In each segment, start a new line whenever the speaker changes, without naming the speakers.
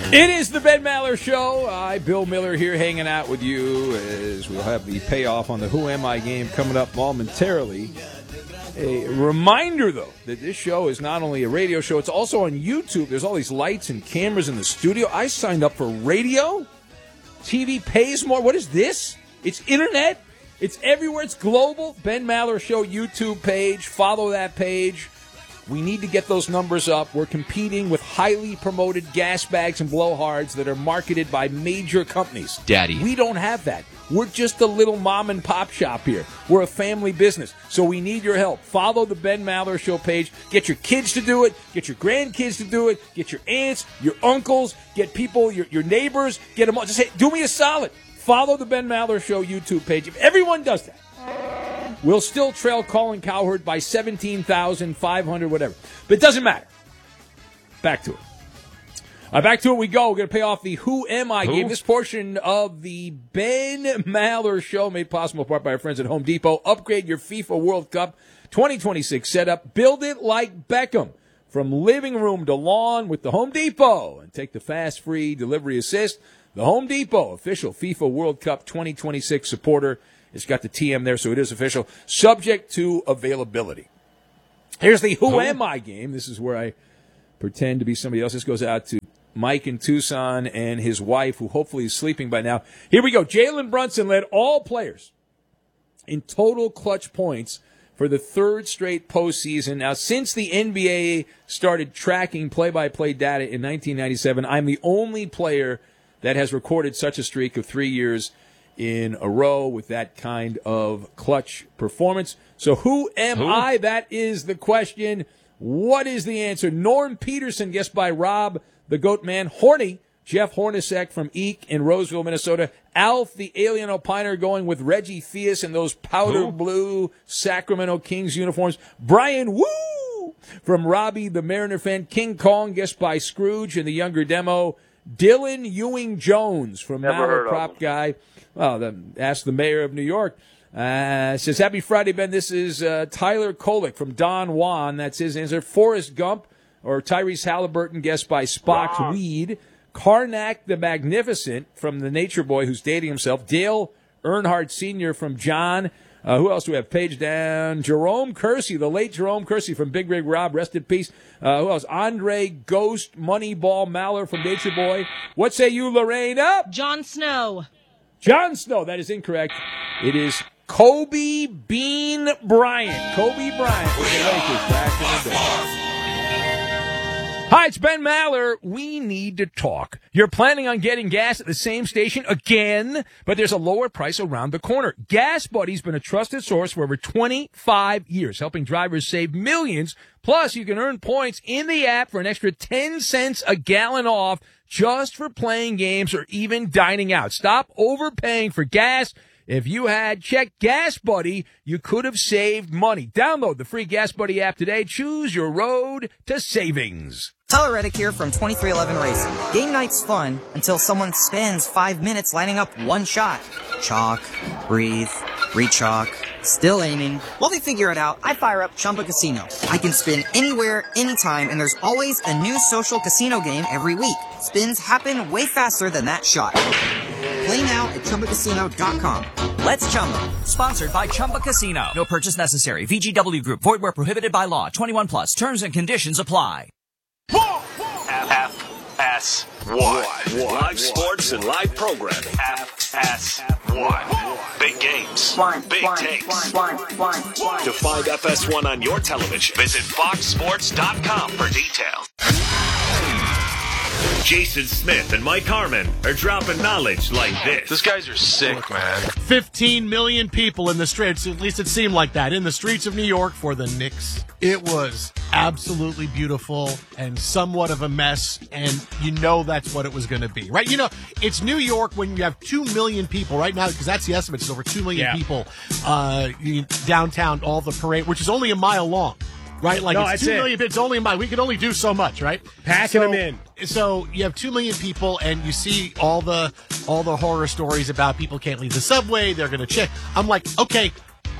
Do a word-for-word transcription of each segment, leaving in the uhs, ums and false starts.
It is the Ben Maller Show. I, Bill Miller, here hanging out with you as we'll have the payoff on the Who Am I game coming up momentarily. A reminder, though, that this show is not only a radio show, it's also on YouTube. There's all these lights and cameras in the studio. I signed up for radio. T V pays more. What is this? It's internet. It's everywhere. It's global. Ben Maller Show YouTube page. Follow that page. We need to get those numbers up. We're competing with highly promoted gas bags and blowhards that are marketed by major companies.
Daddy.
We don't have that. We're just a little mom and pop shop here. We're a family business, so we need your help. Follow the Ben Maller Show page. Get your kids to do it. Get your grandkids to do it. Get your aunts, your uncles, get people, your, your neighbors. Get them all. Just say, do me a solid. Follow the Ben Maller Show YouTube page. If everyone does that, we'll still trail Colin Cowherd by seventeen thousand five hundred, whatever. But it doesn't matter. Back to it. Uh, back to it we go. We're going to pay off the Who Am I
Who?
game. This portion of the Ben Maller Show made possible in part by our friends at Home Depot. Upgrade your FIFA World Cup twenty twenty-six setup. Build it like Beckham. From living room to lawn with the Home Depot. And take the fast, free delivery assist. The Home Depot, official FIFA World Cup twenty twenty-six supporter. It's got the T M there, so it is official. Subject to availability. Here's the Who, Who Am I game. This is where I pretend to be somebody else. This goes out to Mike in Tucson and his wife, who hopefully is sleeping by now. Here we go. Jalen Brunson led all players in total clutch points for the third straight postseason. Now, since the N B A started tracking play-by-play data in nineteen ninety-seven, I'm the only player that has recorded such a streak of three years in a row with that kind of clutch performance. So who am
Who?
I? That is the question. What is the answer? Norm Peterson, guessed by Rob, the Goat Man. Horny, Jeff Hornacek from Eek in Roseville, Minnesota. Alf, the alien opiner, going with Reggie Theus in those powder
Who?
blue Sacramento Kings uniforms. Brian Woo from Robbie, the Mariner fan. King Kong, guessed by Scrooge in the younger demo. Dylan Ewing-Jones from
Never
Mallard
heard of
Prop
him.
Guy. Well, the, ask the mayor of New York. Uh, says, happy Friday, Ben. This is uh, Tyler Kolick from Don Juan. That's his answer. Forrest Gump or Tyrese Halliburton, guessed by Spock's
Wrong.
Weed. Karnak the Magnificent from the Nature Boy, who's dating himself. Dale Earnhardt Senior from John. Uh, who else do we have? Page down. Jerome Kersey, the late Jerome Kersey from Big Rig Rob. Rest in peace. Uh, who else? Andre Ghost Moneyball Maller from Nature Boy. What say you, Lorraine? Up.
Jon Snow.
Jon Snow. That is incorrect. It is Kobe Bean Bryant. Kobe Bryant with the Lakers back in the day. Hi, it's Ben Maller. We need to talk. You're planning on getting gas at the same station again, but there's a lower price around the corner. Gas Buddy's been a trusted source for over twenty-five years, helping drivers save millions. Plus, you can earn points in the app for an extra ten cents a gallon off just for playing games or even dining out. Stop overpaying for gas. If you had checked Gas Buddy, you could have saved money. Download the free Gas Buddy app today. Choose your road to savings.
Tyler Reddick here from twenty-three eleven Racing. Game night's fun until someone spends five minutes lining up one shot. Chalk, breathe, re-chalk, still aiming. While they figure it out, I fire up Chumba Casino. I can spin anywhere, anytime, and there's always a new social casino game every week. Spins happen way faster than that shot. Play now at Chumba Casino dot com. Let's Chumba.
Sponsored by Chumba Casino. No purchase necessary. V G W Group. Void where prohibited by law. twenty-one plus. Terms and conditions apply.
F S one. Live sports and live programming. F S one. Big games. Big takes. To find F S one on your television, visit fox sports dot com for details. Jason Smith and Mike Harmon are dropping knowledge like this.
These guys are sick, man.
fifteen million people in the streets, at least it seemed like that, in the streets of New York for the Knicks. It was absolutely beautiful and somewhat of a mess, and you know that's what it was going to be, right? You know, it's New York when you have two million people right now, because that's the estimate, it's over two million
Yeah.
people uh, downtown, all the parade, which is only a mile long. Right, like
No,
it's
that's
two
it.
million. It's only a mile. We can only do so much, right?
Packing
so,
them in.
So you have two million people, and you see all the all the horror stories about people can't leave the subway. They're going to check. I'm like, okay,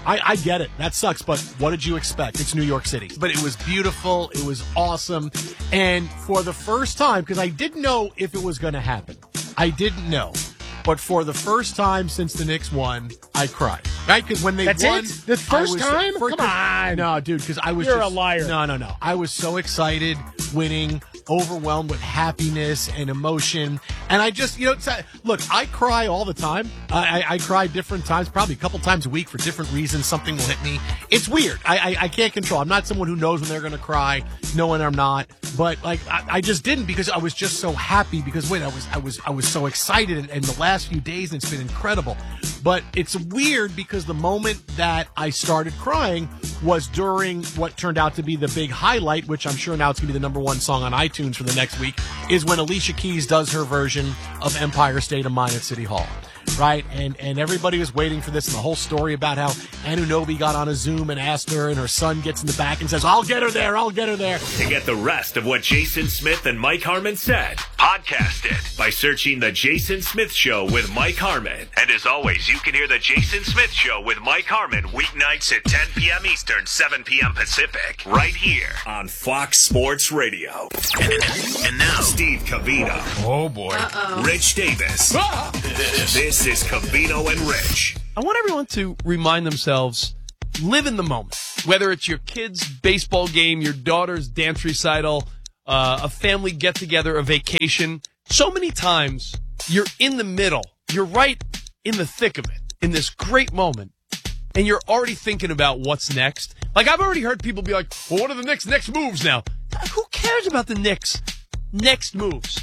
I, I get it. That sucks, but what did you expect? It's New York City. But it was beautiful. It was awesome. And for the first time, because I didn't know if it was going to happen. I didn't know. But for the first time since the Knicks won, I cried. Right? Because when they
That's
won.
it? The first
was,
time?
For,
Come on.
No, dude, because I was
You're
just,
a liar.
No, no, no. I was so excited, winning, overwhelmed with happiness and emotion. And I just, you know, it's, uh, look, I cry all the time. I, I, I cry different times, probably a couple times a week for different reasons. Something will hit me. It's weird. I, I, I can't control. I'm not someone who knows when they're going to cry, knowing I'm not. But like, I, I just didn't because I was just so happy because wait, I was, I was, I was so excited and, and the last few days it's been incredible. But it's weird because the moment that I started crying was during what turned out to be the big highlight, which I'm sure now it's going to be the number one song on iTunes for the next week, is when Alicia Keys does her version of Empire State of Mind at City Hall. Right? And and everybody was waiting for this and the whole story about how Anunoby got on a Zoom and asked her and her son gets in the back and says, I'll get her there, I'll get her there.
To get the rest of what Jason Smith and Mike Harmon said, podcast it by searching The Jason Smith Show with Mike Harmon. And as always, you can hear The Jason Smith Show with Mike Harmon weeknights at ten p.m. Eastern, seven p.m. Pacific, right here on Fox Sports Radio. And, and now, Steve Covino.
Oh, boy.
Uh-oh.
Rich Davis.
Ah!
This is Covino and Rich.
I want everyone to remind themselves, live in the moment. Whether it's your kid's baseball game, your daughter's dance recital, uh, a family get-together, a vacation. So many times, you're in the middle. You're right in the thick of it, in this great moment, and you're already thinking about what's next. Like, I've already heard people be like, well, what are the Knicks' next moves now? Who cares about the Knicks' next moves?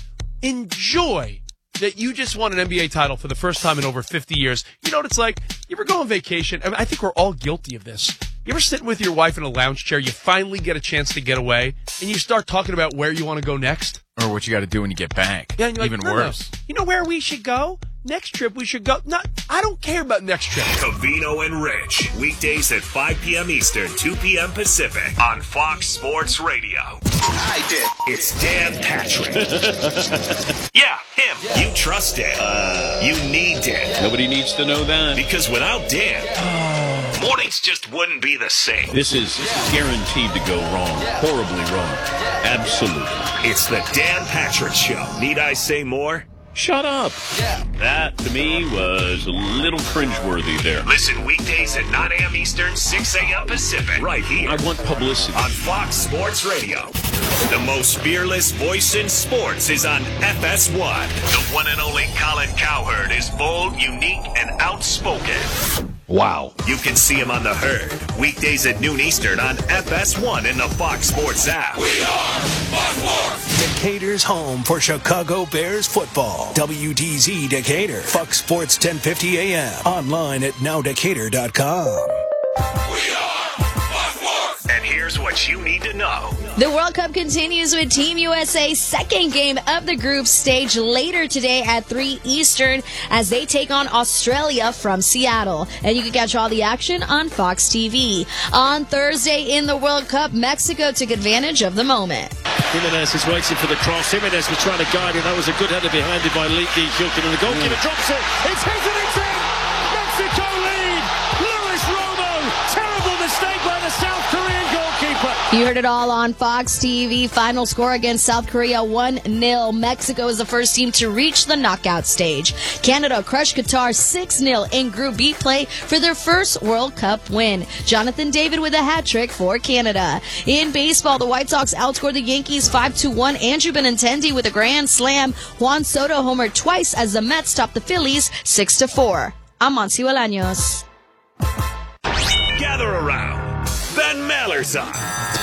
Enjoy that you just won an N B A title for the first time in over fifty years. You know what it's like? You ever go on vacation? I mean, I think we're all guilty of this. You ever sit with your wife in a lounge chair, you finally get a chance to get away, and you start talking about where you want to go next?
Or what you got to do when you get back.
Yeah, and you're
Even
like, no,
worse.
no. You know where we should go? Next trip we should go. Not, I don't care about next trip.
Covino and Rich. Weekdays at five p.m. Eastern, two p.m. Pacific on Fox Sports Radio. I did. It's Dan Patrick. Yeah, him. Yeah. You trust Dan. Uh, you need Dan.
Nobody needs to know that.
Because without Dan, yeah. mornings just wouldn't be the same.
This is guaranteed to go wrong. Horribly wrong. Absolutely.
It's the Dan Patrick Show. Need I say more?
Shut up. Yeah. That, to me, was a little cringeworthy there.
Listen weekdays at nine a.m. Eastern, six a.m. Pacific. Right here.
I want publicity.
On Fox Sports Radio. The most fearless voice in sports is on F S one. The one and only Colin Cowherd is bold, unique, and outspoken.
Wow.
You can see him on The Herd. Weekdays at noon Eastern on F S one in the Fox Sports app. We are Fox Sports.
Decatur's home for Chicago Bears football. W D Z Decatur. Fox Sports ten fifty A M. Online at now decatur dot com.
We are Fox Sports. And here's what you need to know.
The World Cup continues with Team U S A's second game of the group stage later today at three Eastern as they take on Australia from Seattle. And you can catch all the action on Fox T V. On Thursday in the World Cup, Mexico took advantage of the moment.
Jimenez is waiting for the cross. Jimenez was trying to guide it. That was a good header behind it by Lee Gilkin. And the goalkeeper drops it. It's his and it's in! Mexico lead! Luis Romo! Terrible mistake by the South Korean goalkeeper.
You heard it all on Fox T V. Final score against South Korea, one nil. Mexico is the first team to reach the knockout stage. Canada crushed Qatar six nil in Group B play for their first World Cup win. Jonathan David with a hat trick for Canada. In baseball, the White Sox outscored the Yankees five to one. Andrew Benintendi with a grand slam. Juan Soto homered twice as the Mets topped the Phillies six to four. I'm Monsi Bolaños.
Gather around. Ben Maller's on.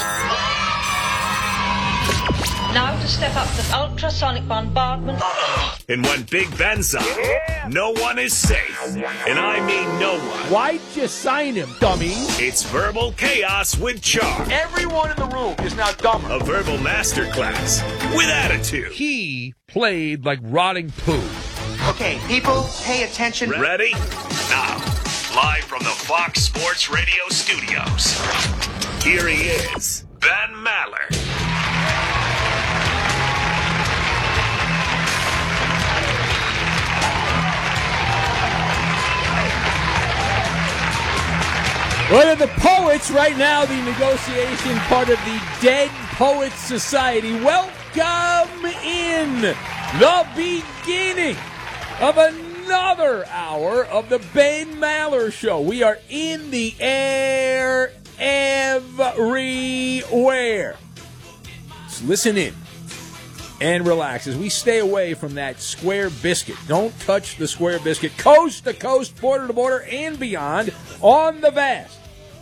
Now to step up the ultrasonic bombardment.
And when Big Ben's on, yeah. no one is safe. And I mean no one.
Why'd you sign him, dummy?
It's Verbal Chaos with Char.
Everyone in the room is now dumber.
A verbal masterclass with attitude.
He played like rotting poo.
Okay, people, pay attention.
Ready? Now, live from the Fox Sports Radio studios, here he is, Ben Maller.
One of the poets right now, the negotiation part of the Dead Poets Society. Welcome in the beginning of another hour of the Ben Maller Show. We are in the air everywhere. So listen in and relax as we stay away from that square biscuit. Don't touch the square biscuit. Coast to coast, border to border, and beyond on the vast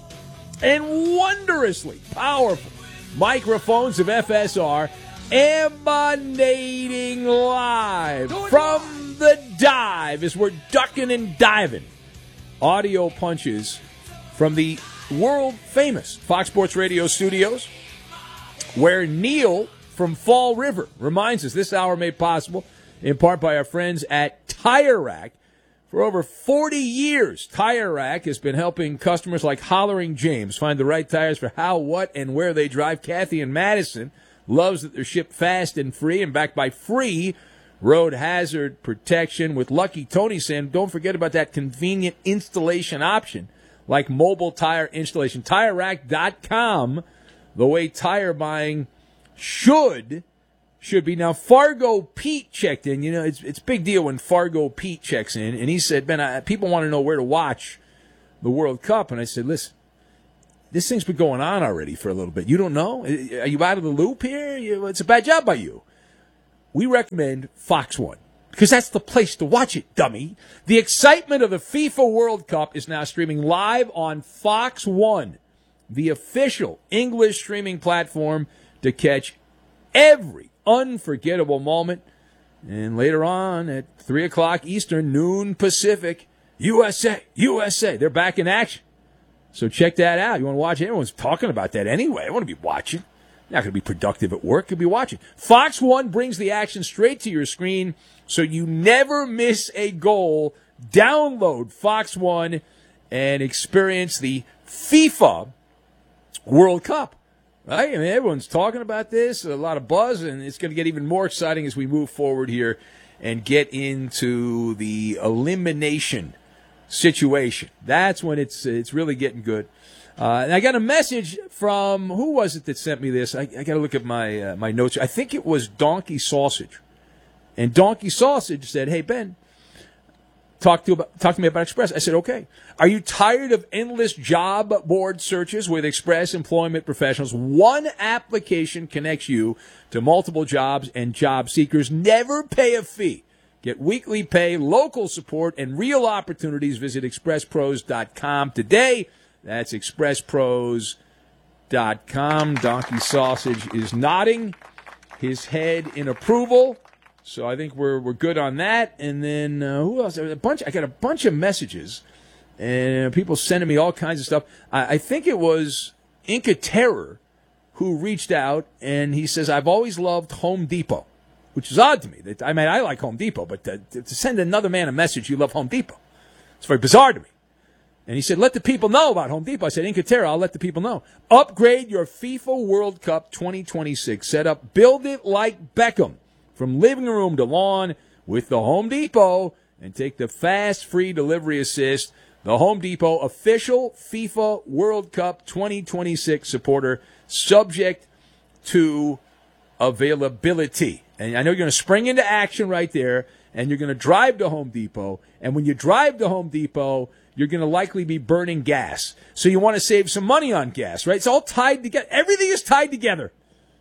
and wondrously powerful microphones of F S R, emanating live from the dive as we're ducking and diving. Audio punches from the world-famous Fox Sports Radio studios, where Neil from Fall River reminds us this hour made possible in part by our friends at Tire Rack. For over forty years, Tire Rack has been helping customers like Hollering James find the right tires for how, what, and where they drive. Kathy in Madison loves that they're shipped fast and free and backed by free road hazard protection. With Lucky Tony saying, don't forget about that convenient installation option like mobile tire installation. Tire Rack dot com, the way tire buying should should be. Now, Fargo Pete checked in. You know, it's it's a big deal when Fargo Pete checks in. And he said, Ben, I, people want to know where to watch the World Cup. And I said, listen, this thing's been going on already for a little bit. You don't know? Are you out of the loop here? You, it's a bad job by you. We recommend Fox One, because that's the place to watch it, dummy. The excitement of the FIFA World Cup is now streaming live on Fox One, the official English streaming platform to catch every unforgettable moment. And later on at three o'clock Eastern, noon Pacific, U S A, U S A. They're back in action. So check that out. You want to watch it? Everyone's talking about that anyway. I want to be watching. Not going to be productive at work. Could be watching. Fox One brings the action straight to your screen so you never miss a goal. Download Fox One and experience the FIFA World Cup. Right? I mean, everyone's talking about this, a lot of buzz, and it's going to get even more exciting as we move forward here and get into the elimination situation. That's when it's it's really getting good. Uh, and I got a message from, who was it that sent me this? I, I got to look at my uh, my notes. I think it was Donkey Sausage. And Donkey Sausage said, hey, Ben, talk to, about, talk to me about Express. I said, okay. Are you tired of endless job board searches with Express Employment Professionals? One application connects you to multiple jobs and job seekers. Never pay a fee. Get weekly pay, local support, and real opportunities. Visit express pros dot com today. That's express pros dot com. Donkey Sausage is nodding his head in approval. So I think we're we're good on that. And then uh, who else? A bunch. I got a bunch of messages, and people sending me all kinds of stuff. I, I think it was Inca Terror who reached out, and he says, "I've always loved Home Depot," which is odd to me. I mean, I like Home Depot, but to, to send another man a message, you love Home Depot, it's very bizarre to me. And he said, let the people know about Home Depot. I said, Inca Terra, I'll let the people know. Upgrade your FIFA World Cup twenty twenty-six setup. Build it like Beckham, from living room to lawn with the Home Depot, and take the fast, free delivery assist. The Home Depot official FIFA World Cup twenty twenty-six supporter, subject to availability. And I know you're going to spring into action right there, and you're going to drive to Home Depot. And when you drive to Home Depot, you're going to likely be burning gas. So you want to save some money on gas, right? It's all tied together. Everything is tied together.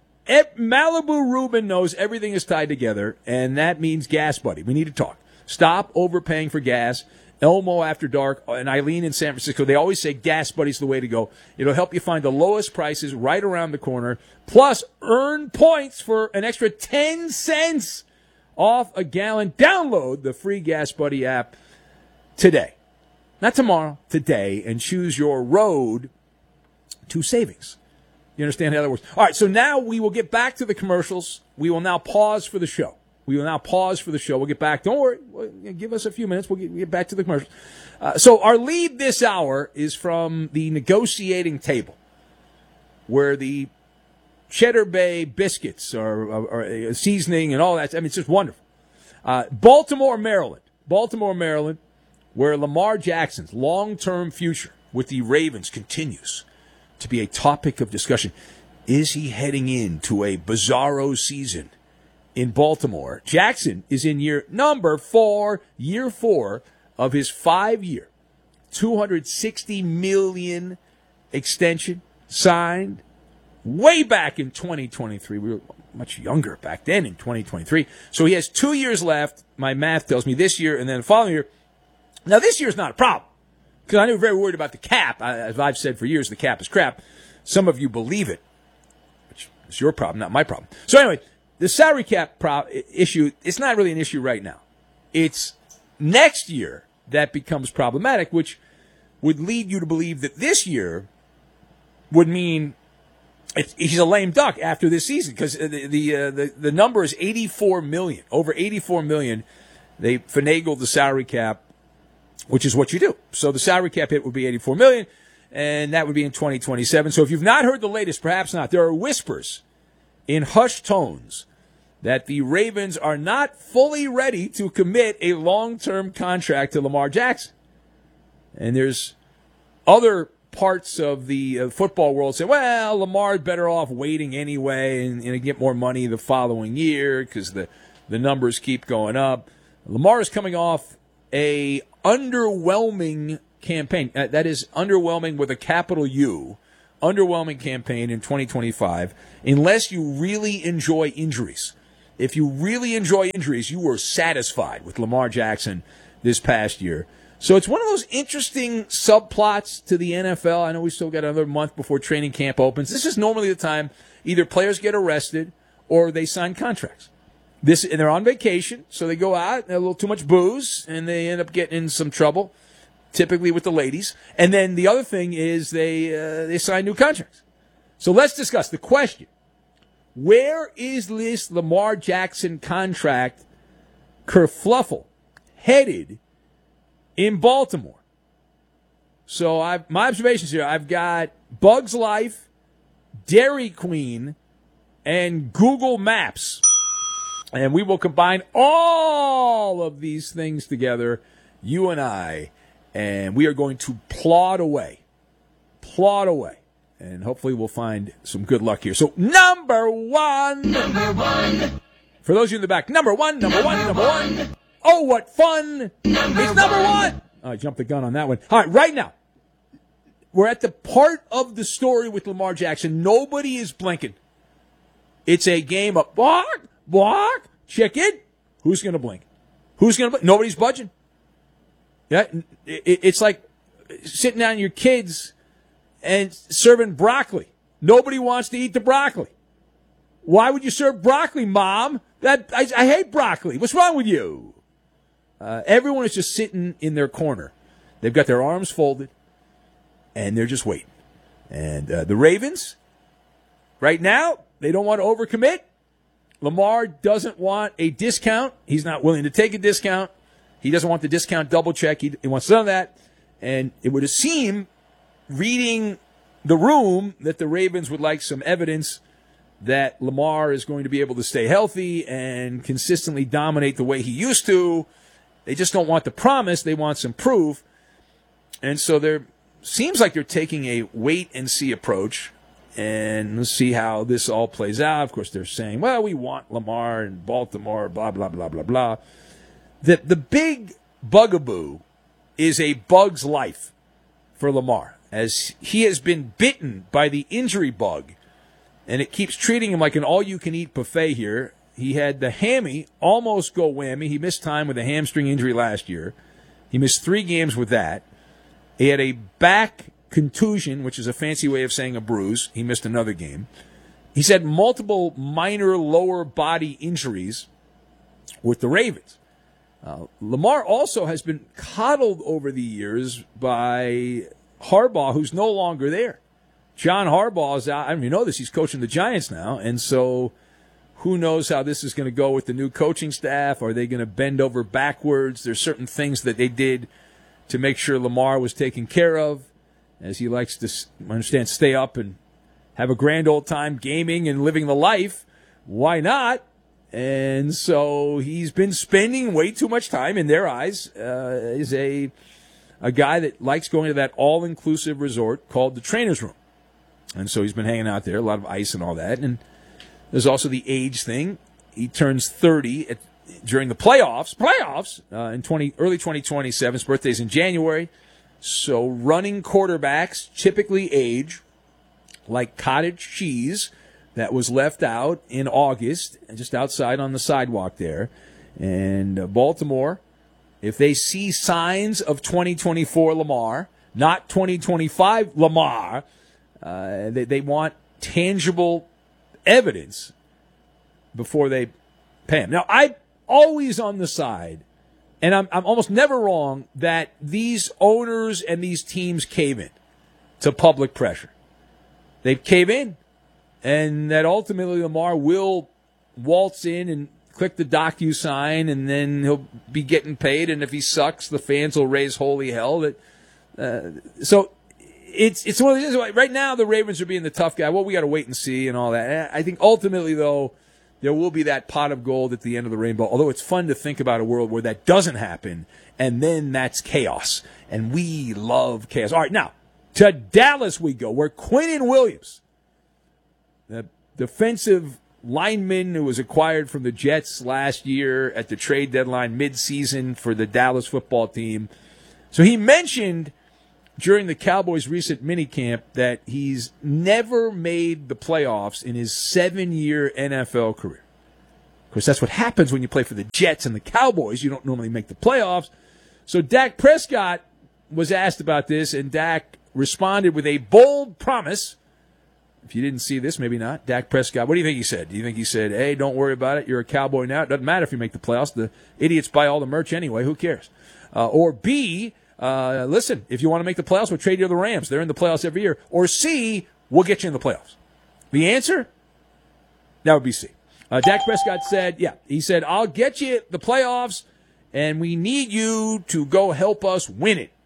Malibu Rubin knows everything is tied together, and that means Gas Buddy. We need to talk. Stop overpaying for gas. Elmo After Dark and Eileen in San Francisco, they always say Gas Buddy's the way to go. It'll help you find the lowest prices right around the corner. Plus, earn points for an extra ten cents off a gallon. Download the free Gas Buddy app today. Not tomorrow, today, and choose your road to savings. You understand how that works? All right, so now we will get back to the commercials. We will now pause for the show. We will now pause for the show. We'll get back. Don't worry. Give us a few minutes. We'll get, we'll get back to the commercials. Uh, so our lead this hour is from the negotiating table, where the Cheddar Bay biscuits are, are, are seasoning and all that. I mean, it's just wonderful. Uh, Baltimore, Maryland. Baltimore, Maryland, where Lamar Jackson's long-term future with the Ravens continues to be a topic of discussion. Is he heading into a bizarro season in Baltimore? Jackson is in year number four, year four of his five-year, two hundred sixty million dollars extension signed way back in twenty twenty-three. We were much younger back then in twenty twenty-three. So he has two years left. My math tells me this year and then the following year. Now, this year's not a problem because I know you're very worried about the cap. As I've said for years, the cap is crap. Some of you believe it, which is your problem, not my problem. So anyway, the salary cap pro- issue, it's not really an issue right now. It's next year that becomes problematic, which would lead you to believe that this year would mean it's, he's a lame duck after this season because the the, uh, the the number is eighty-four million dollars, over eighty-four million dollars. They finagled the salary cap, which is what you do. So the salary cap hit would be eighty-four million dollars, and that would be in twenty twenty-seven. So if you've not heard the latest, perhaps not, there are whispers in hushed tones that the Ravens are not fully ready to commit a long-term contract to Lamar Jackson. And there's other parts of the uh, football world say, well, Lamar's better off waiting anyway and, and get more money the following year because the, the numbers keep going up. Lamar is coming off a underwhelming campaign. Uh, that is underwhelming with a capital U. Underwhelming campaign in twenty twenty-five unless you really enjoy injuries. If you really enjoy injuries, you were satisfied with Lamar Jackson this past year. So it's one of those interesting subplots to the N F L. I know we still got another month before training camp opens. This is normally the time either players get arrested or they sign contracts. This and they're on vacation, so they go out, and a little too much booze, and they end up getting in some trouble, typically with the ladies. And then the other thing is they uh, they sign new contracts. So let's discuss the question. Where is this Lamar Jackson contract kerfluffle headed in Baltimore? So I've, my observations here, I've got Bugs Life, Dairy Queen, and Google Maps. And we will combine all of these things together, you and I, and we are going to plod away. Plod away. And hopefully we'll find some good luck here. So number one. Number one. For those of you in the back, number one, number one, number one. Oh, what fun. Number it's number one. one. Oh, I jumped the gun on that one. All right, right now, we're at the part of the story with Lamar Jackson. Nobody is blinking. It's a game of block, block, check it. Who's going to blink? Who's going to blink? Nobody's budging. Yeah, it's like sitting down your kids and serving broccoli. Nobody wants to eat the broccoli. Why would you serve broccoli, Mom? That I, I hate broccoli. What's wrong with you? Uh, everyone is just sitting in their corner. They've got their arms folded, and they're just waiting. And uh, the Ravens, right now, they don't want to overcommit. Lamar doesn't want a discount. He's not willing to take a discount. He doesn't want the discount double check. He, he wants none of that. And it would seem, reading the room, that the Ravens would like some evidence that Lamar is going to be able to stay healthy and consistently dominate the way he used to. They just don't want the promise. They want some proof. And so there seems like they're taking a wait-and-see approach. And let's see how this all plays out. Of course, they're saying, well, we want Lamar in Baltimore, blah, blah, blah, blah, blah. The, the big bugaboo is a bug's life for Lamar, as he has been bitten by the injury bug, and it keeps treating him like an all-you-can-eat buffet here. He had the hammy almost go whammy. He missed time with a hamstring injury last year. He missed three games with that. He had a back contusion, which is a fancy way of saying a bruise. He missed another game. He's had multiple minor lower body injuries with the Ravens. Uh, Lamar also has been coddled over the years by Harbaugh, who's no longer there. John Harbaugh is out. I don't even know this. He's coaching the Giants now. And so who knows how this is going to go with the new coaching staff? Are they going to bend over backwards? There's certain things that they did to make sure Lamar was taken care of, as he likes to, I understand, stay up and have a grand old time gaming and living the life. Why not? And so he's been spending way too much time, in their eyes, uh, is a a guy that likes going to that all-inclusive resort called the Trainer's Room. And so he's been hanging out there, a lot of ice and all that. And there's also the age thing. He turns thirty at, during the playoffs, playoffs uh, in twenty, early twenty twenty-seven. His birthday's in January. So running quarterbacks typically age like cottage cheese that was left out in August, just outside on the sidewalk there. And uh, Baltimore, if they see signs of twenty twenty-four Lamar, not twenty twenty-five Lamar, uh, they, they want tangible evidence before they pay him. Now, I'm always on the side, and I'm, I'm almost never wrong, that these owners and these teams cave in to public pressure. They cave in, and that ultimately Lamar will waltz in and click the DocuSign, and then he'll be getting paid, and if he sucks, the fans will raise holy hell. That uh, So it's it's one of these things. Right now, the Ravens are being the tough guy. Well, we got to wait and see and all that. I think ultimately, though, there will be that pot of gold at the end of the rainbow, although it's fun to think about a world where that doesn't happen, and then that's chaos. And we love chaos. All right, now, to Dallas we go, where Quinnen Williams, the defensive lineman who was acquired from the Jets last year at the trade deadline midseason for the Dallas football team. So he mentioned during the Cowboys' recent minicamp that he's never made the playoffs in his seven-year N F L career. Of course, that's what happens when you play for the Jets and the Cowboys. You don't normally make the playoffs. So Dak Prescott was asked about this, and Dak responded with a bold promise. If you didn't see this, maybe not. Dak Prescott, what do you think he said? Do you think he said, hey, don't worry about it. You're a Cowboy now. It doesn't matter if you make the playoffs. The idiots buy all the merch anyway. Who cares? Uh, or B, uh, listen, if you want to make the playoffs, we'll trade you to the Rams. They're in the playoffs every year. Or C, we'll get you in the playoffs. The answer? That would be C. Uh, Dak Prescott said, yeah, he said, I'll get you the playoffs, and we need you to go help us win it.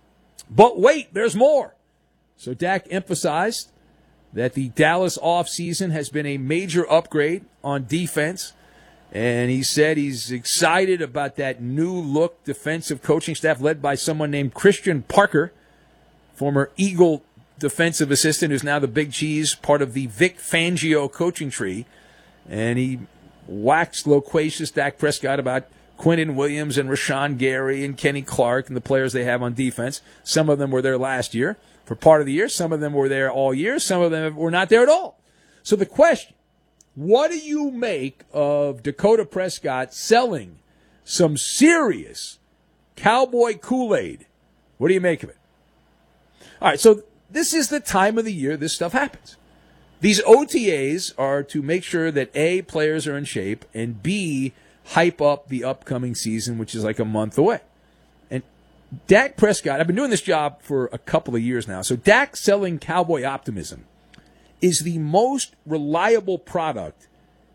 But wait, there's more. So Dak emphasized that the Dallas offseason has been a major upgrade on defense. And he said he's excited about that new look defensive coaching staff led by someone named Christian Parker, former Eagle defensive assistant who's now the Big Cheese, part of the Vic Fangio coaching tree. And he waxed loquacious Dak Prescott about Quinnen Williams and Rashawn Gary and Kenny Clark and the players they have on defense. Some of them were there last year for part of the year. Some of them were there all year. Some of them were not there at all. So the question, what do you make of Dakota Prescott selling some serious Cowboy Kool-Aid? What do you make of it? All right, so this is the time of the year this stuff happens. These O T As are to make sure that A, players are in shape, and B, hype up the upcoming season, which is like a month away. And Dak Prescott, I've been doing this job for a couple of years now, so Dak selling Cowboy optimism is the most reliable product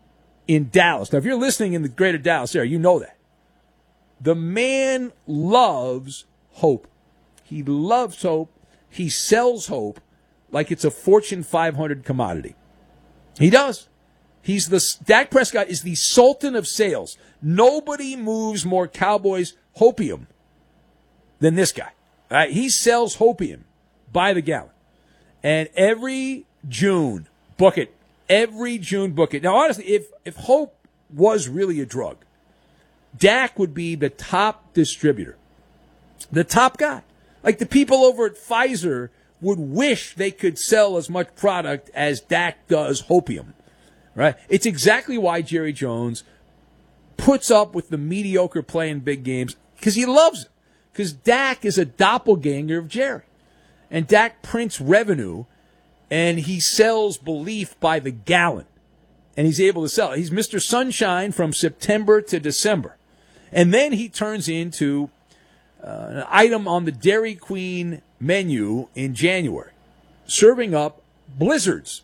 in Dallas. Now, if you're listening in the greater Dallas area, you know that. The man loves hope. He loves hope. He sells hope like it's a Fortune five hundred commodity. He does. He's the Dak Prescott is the sultan of sales. Nobody moves more Cowboys hopium than this guy. All right? He sells hopium by the gallon. And every June, book it. Every June, book it. Now, honestly, if, if hope was really a drug, Dak would be the top distributor. The top guy. Like the people over at Pfizer would wish they could sell as much product as Dak does hopium. Right? It's exactly why Jerry Jones puts up with the mediocre play in big games, because he loves it. Because Dak is a doppelganger of Jerry. And Dak prints revenue, and he sells belief by the gallon. And he's able to sell it. He's Mister Sunshine from September to December. And then he turns into uh, an item on the Dairy Queen menu in January, serving up blizzards.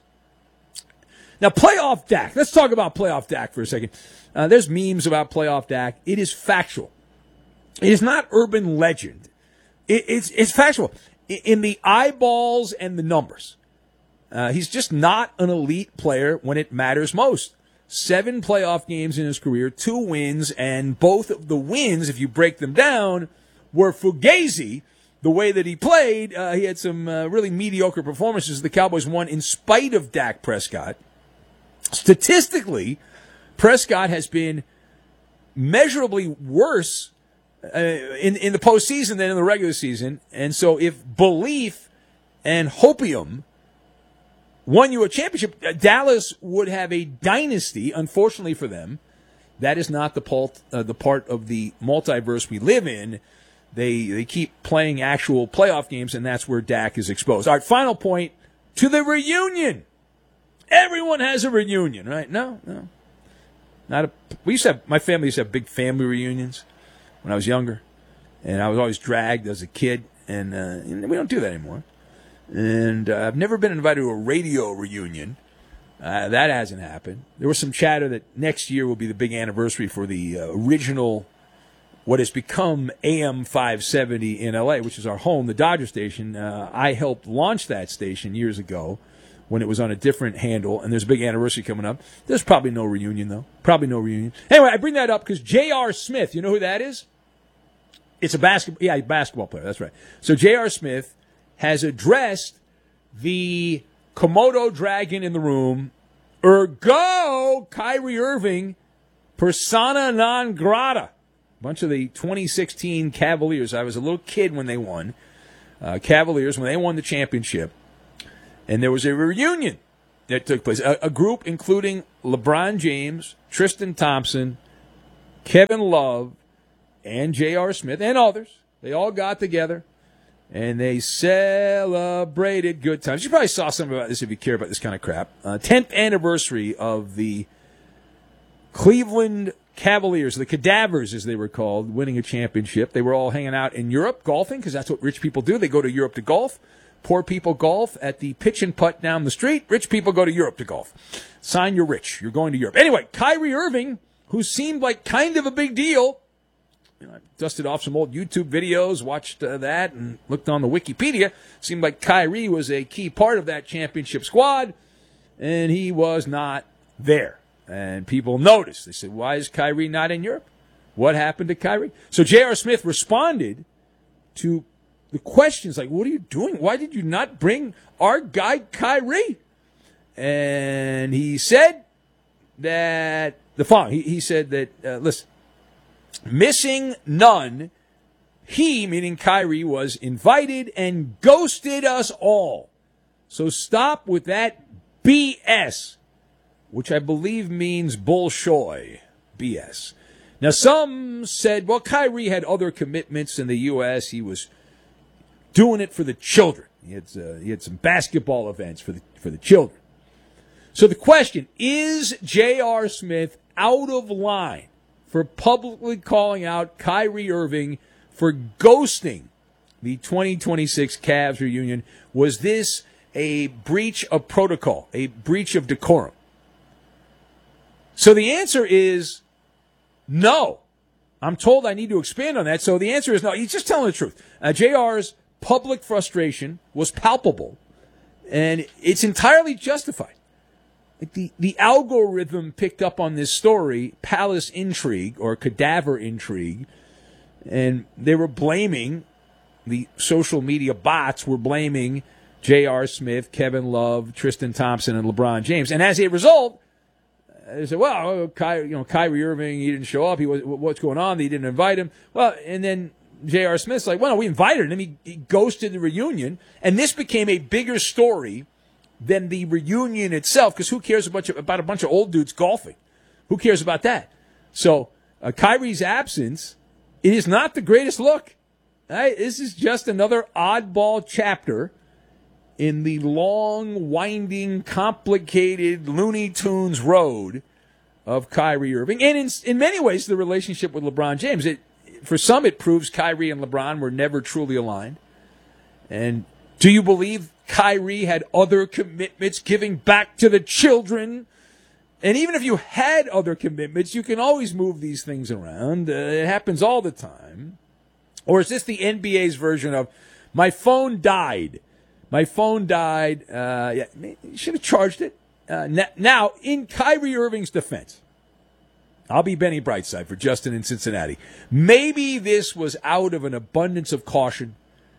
Now, playoff Dak. Let's talk about playoff Dak for a second. Uh, there's memes about playoff Dak. It is factual. It is not urban legend. It, it's, it's factual. In the eyeballs and the numbers. Uh, he's just not an elite player when it matters most. Seven playoff games in his career, two wins, and both of the wins, if you break them down, were fugazi the way that he played, uh, he had some uh, really mediocre performances. The Cowboys won in spite of Dak Prescott. Statistically, Prescott has been measurably worse uh, in, in the postseason than in the regular season. And so if belief and hopium won you a championship, Dallas would have a dynasty. Unfortunately for them, that is not the part, uh, the part of the multiverse we live in. They they keep playing actual playoff games, and that's where Dak is exposed. All right, final point, to the reunion. Everyone has a reunion, right? No, no. Not a, we used to have, my family used to have big family reunions when I was younger, and I was always dragged as a kid, and, uh, and we don't do that anymore. And uh, I've never been invited to a radio reunion. Uh, that hasn't happened. There was some chatter that next year will be the big anniversary for the uh, original, what has become A M five seventy in L A, which is our home, the Dodger station. Uh, I helped launch that station years ago when it was on a different handle, and there's a big anniversary coming up. There's probably no reunion, though. Probably no reunion. Anyway, I bring that up because J R. Smith, you know who that is? It's a basketball, yeah, basketball player, that's right. So J R. Smith has addressed the Komodo dragon in the room, ergo Kyrie Irving, persona non grata. Bunch of the twenty sixteen Cavaliers. I was a little kid when they won. Uh, Cavaliers, when they won the championship. And there was a reunion that took place. A, a group including LeBron James, Tristan Thompson, Kevin Love, and J R. Smith, and others. They all got together, and they celebrated good times. You probably saw something about this if you care about this kind of crap. Uh, tenth anniversary of the Cleveland Cavaliers, the Cadavers as they were called, winning a championship. They were all hanging out in Europe golfing because that's what rich people do. They go to Europe to golf. Poor people golf at the pitch and putt down the street. Rich people go to Europe to golf. Sign, you're rich. You're going to Europe. Anyway, Kyrie Irving, who seemed like kind of a big deal. You know, I dusted off some old YouTube videos, watched uh, that, and looked on the Wikipedia. Seemed like Kyrie was a key part of that championship squad, and he was not there. And people noticed. They said, why is Kyrie not in Europe? What happened to Kyrie? So J R. Smith responded to the questions like, what are you doing? Why did you not bring our guy Kyrie? And he said that, the following, he, he said that, uh, listen, missing none, he, meaning Kyrie, was invited and ghosted us all. So stop with that B S. Which I believe means bullshoy, B S. Now, some said, well, Kyrie had other commitments in the U S. He was doing it for the children. He had, uh, he had some basketball events for the, for the children. So the question, is J R. Smith out of line for publicly calling out Kyrie Irving for ghosting the twenty twenty-six Cavs reunion? Was this a breach of protocol, a breach of decorum? So the answer is no. I'm told I need to expand on that. So the answer is no. He's just telling the truth. Uh, J R's public frustration was palpable, and it's entirely justified. Like the, the algorithm picked up on this story, Palace Intrigue or Cadaver Intrigue, and they were blaming, the social media bots were blaming J R. Smith, Kevin Love, Tristan Thompson, and LeBron James. And as a result, they said, well, Ky, you know, Kyrie Irving, he didn't show up. He was, what's going on? They didn't invite him. Well, and then J R. Smith's like, well, no, we invited him. He, he ghosted the reunion. And this became a bigger story than the reunion itself, because who cares a bunch of, about a bunch of old dudes golfing? Who cares about that? So uh, Kyrie's absence, it is not the greatest look. Right? This is just another oddball chapter in the long, winding, complicated Looney Tunes road of Kyrie Irving. And in, in many ways, the relationship with LeBron James. It, for some, it proves Kyrie and LeBron were never truly aligned. And do you believe Kyrie had other commitments giving back to the children? And even if you had other commitments, you can always move these things around. Uh, it happens all the time. Or is this the N B A's version of, my phone died? My phone died. Uh, yeah, you should have charged it. Uh, now, in Kyrie Irving's defense, I'll be Benny Brightside for Justin in Cincinnati. Maybe this was out of an abundance of caution.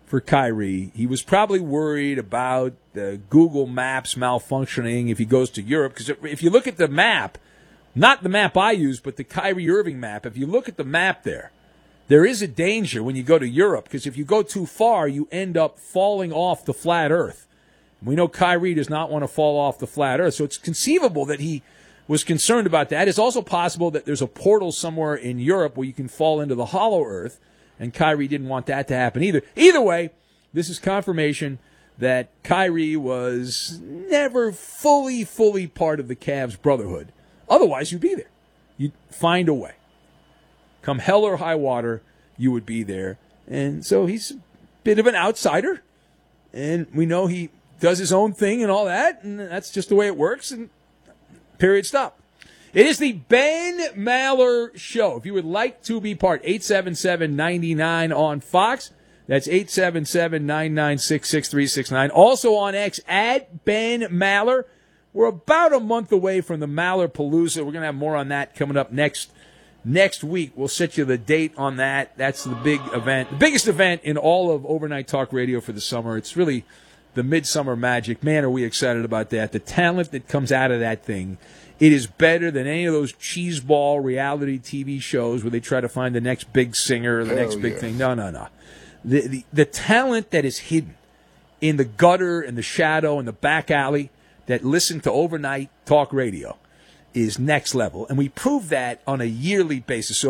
for Kyrie. He was probably worried about the Google Maps malfunctioning if he goes to Europe. Because if you look at the map, not the map I use, but the Kyrie Irving map, if you look at the map there, there is a danger when you go to Europe. Because if you go too far, you end up falling off the flat earth. We know Kyrie does not want to fall off the flat earth. So it's conceivable that he was concerned about that. It's also possible that there's a portal somewhere in Europe where you can fall into the hollow earth. And Kyrie didn't want that to happen either. Either way, this is confirmation that Kyrie was never fully, fully part of the Cavs brotherhood. Otherwise, you'd be there. You'd find a way. Come hell or high water, you would be there. And so he's a bit of an outsider. And we know he does his own thing and all that. And that's just the way it works. And period, stop. It is the Ben Maller Show. If you would like to be part, eight seven seven, nine nine on Fox. That's eight seven seven, nine nine six, six three six nine. Also on X, at Ben Maller. We're about a month away from the Maller Palooza. We're going to have more on that coming up next next week. We'll set you the date on that. That's the big event, the biggest event in all of Overnight Talk Radio for the summer. It's really the Midsummer Magic. Man, are we excited about that. The talent that comes out of that thing. It is better than any of those cheeseball reality T V shows where they try to find the next big singer or the
Hell
next big
yeah.
thing. No, no, no. The, the the talent that is hidden in the gutter, in the shadow, in the back alley that listen to Overnight Talk Radio is next level. And we prove that on a yearly basis. So